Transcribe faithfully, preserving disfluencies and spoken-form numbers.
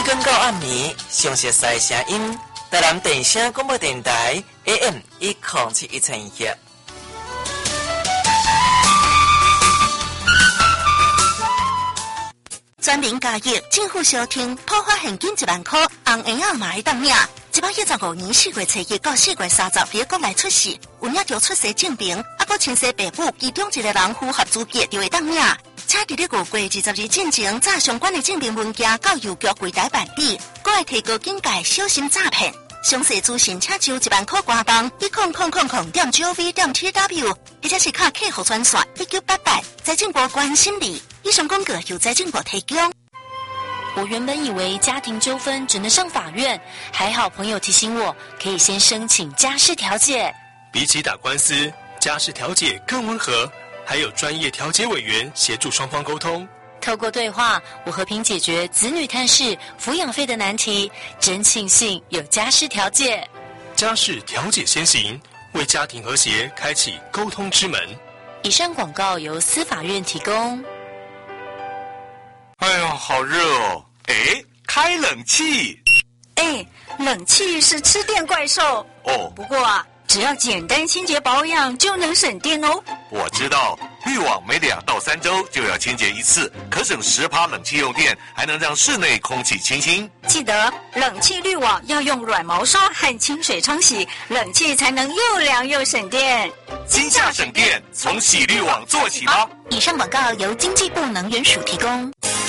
更到暗暝，详细赛声音，台南电声广播电台 A M 一零七一千一。 全民加益，政府小厅破发现金一万块，红婴仔嘛会当领。一百一十五年四月初一到四月三十日国内出世，有领着出生证明，啊，搁亲生父母其中一个人符合资格就会当领。请伫咧五月二十日进前，查相关的证明文件到邮局柜台办理，搁会提高警戒，小心诈骗。详细资讯请就一万块官网一空空空空点 G O V 点 T W， 或者是卡客服专线一九八八，财政部关心你。以上广告由财政部提供。 我原本以为家庭纠纷只能上法院，还好朋友提醒我，可以先申请家事调解。 比起打官司，家事调解更温和，还有专业调解委员协助双方沟通。 透过对话，我和平解决子女探视、抚养费的难题，真庆幸有家事调解。 家事调解先行，为家庭和谐开启沟通之门。 以上广告由司法院提供。 哎呦，好热哦！哎，开冷气。 哎，冷气是吃电怪兽哦。 不过啊，只要简单清洁保养就能省电哦。 我知道，滤网每两到三周就要清洁一次，可省十趴冷气用电，还能让室内空气清新。 记得冷气滤网要用软毛刷和清水冲洗，冷气才能又凉又省电。 今夏省电，从洗滤网做起吧。 以上广告由经济部能源署提供。